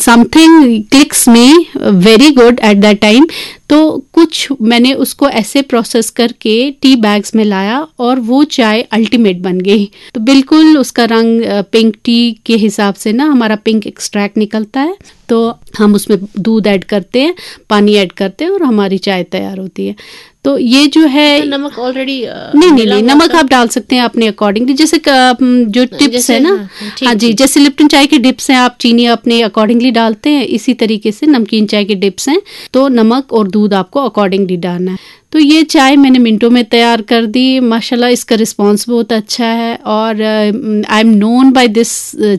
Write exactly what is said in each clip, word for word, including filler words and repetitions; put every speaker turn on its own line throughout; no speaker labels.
Something clicks me very good at that time. तो कुछ मैंने उसको ऐसे प्रोसेस करके टी बैग्स में लाया और वो चाय अल्टीमेट बन गई। तो बिल्कुल उसका रंग पिंक टी के हिसाब से ना हमारा पिंक एक्सट्रैक्ट निकलता है, तो हम उसमें दूध ऐड करते हैं, पानी ऐड करते हैं और हमारी चाय तैयार होती है। तो ये जो है
तो नमक ऑलरेडी
नहीं नहीं नहीं नमक आप डाल सकते हैं अपने अकॉर्डिंगली, जैसे जो टिप्स है ना, हाँ जी, जैसे लिप्टन चाय के डिप्स हैं आप चीनी अपने अकॉर्डिंगली डालते हैं, इसी तरीके से नमकीन चाय के डिप्स हैं तो नमक और दूध आपको अकॉर्डिंगली डालना है। तो ये चाय मैंने मिनटों में तैयार कर दी, माशाल्लाह इसका रिस्पांस बहुत अच्छा है और I am known by this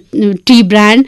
T brand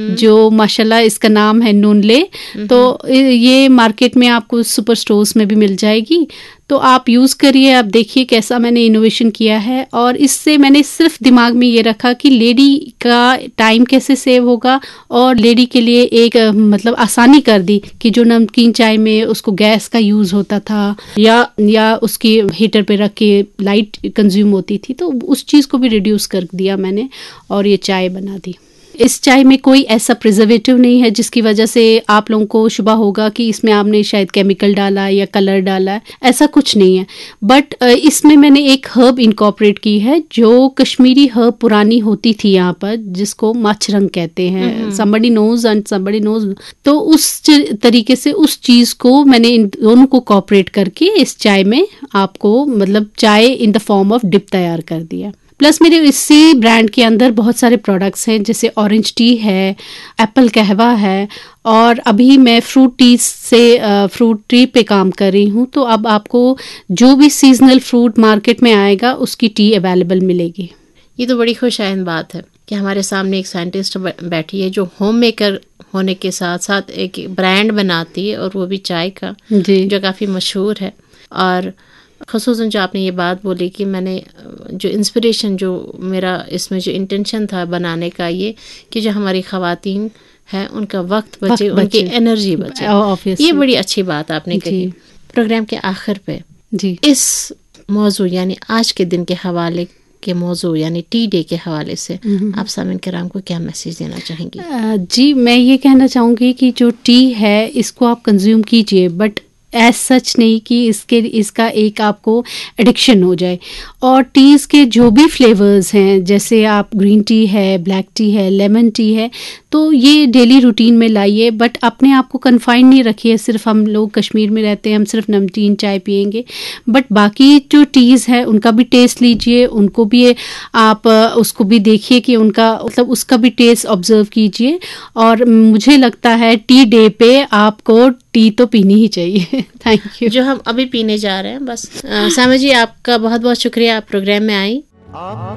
जो माशाल्लाह इसका नाम है नूनले। तो ये मार्केट में आपको सुपर स्टोर्स में भी मिल जाएगी, तो आप यूज़ करिए, आप देखिए कैसा मैंने इनोवेशन किया है। और इससे मैंने सिर्फ दिमाग में ये रखा कि लेडी का टाइम कैसे सेव होगा और लेडी के लिए एक मतलब आसानी कर दी कि जो नमकीन चाय में उसको गैस का यूज़ होता था या या उसकी हीटर पे रख के लाइट कंज्यूम होती थी, तो उस चीज़ को भी रिड्यूस कर दिया मैंने और ये चाय बना दी। इस चाय में कोई ऐसा प्रिजर्वेटिव नहीं है जिसकी वजह से आप लोगों को शुबा होगा कि इसमें आपने शायद केमिकल डाला है या कलर डाला है, ऐसा कुछ नहीं है। बट इसमें मैंने एक हर्ब इनकॉर्पोरेट की है जो कश्मीरी हर्ब पुरानी होती थी यहाँ पर, जिसको माचरंग कहते हैं, somebody knows and somebody knows। तो उस तरीके से उस चीज़ को मैंने इन दोनों को कॉर्पोरेट करके इस चाय में आपको मतलब चाय in the form of dip तैयार कर दिया। प्लस मेरे इसी ब्रांड के अंदर बहुत सारे प्रोडक्ट्स हैं, जैसे ऑरेंज टी है, एप्पल कहवा है और अभी मैं फ्रूट टी से फ्रूट टी पे काम कर रही हूँ। तो अब आपको जो भी सीजनल फ्रूट मार्केट में आएगा उसकी टी अवेलेबल मिलेगी।
ये तो बड़ी खुशआइंद बात है कि हमारे सामने एक साइंटिस्ट बैठी है जो होम मेकर होने के साथ साथ एक ब्रांड बनाती है और वो भी चाय का, जो काफ़ी मशहूर है। और ख़ुसूसन जो आपने ये बात बोली कि मैंने जो इंस्पिरेशन, जो मेरा इसमें जो इंटेंशन था बनाने का, ये कि जो हमारी ख़वातीन हैं उनका वक्त बचे, वक्त उनकी एनर्जी बचे, ये बड़ी अच्छी बात आपने कही। प्रोग्राम के आखिर पे जी इस मौजू यानी आज के दिन के हवाले के मौजू यानी टी डे के हवाले से आप सामिन किराम को क्या मैसेज देना चाहेंगी?
जी मैं ये कहना चाहूँगी कि जो टी है इसको आप कंज्यूम कीजिए, बट एज सच नहीं कि इसके इसका एक आपको एडिक्शन हो जाए। और टीज़ के जो भी फ्लेवर्स हैं, जैसे आप ग्रीन टी है, ब्लैक टी है, लेमन टी है, तो ये डेली रूटीन में लाइए, बट अपने आप को कन्फाइन नहीं रखिए सिर्फ हम लोग कश्मीर में रहते हैं हम सिर्फ नमकीन चाय पियेंगे। बट बाकी जो टीज़ है उनका भी टेस्ट लीजिए, उनको भी आप उसको भी देखिए कि उनका मतलब उसका भी टेस्ट ऑब्जर्व कीजिए। और मुझे लगता है टी डे पे आपको टी तो पीनी ही चाहिए। Thank you.
जो हम अभी पीने जा रहे हैं बस। सामा जी आपका बहुत बहुत शुक्रिया, आप प्रोग्राम में आई।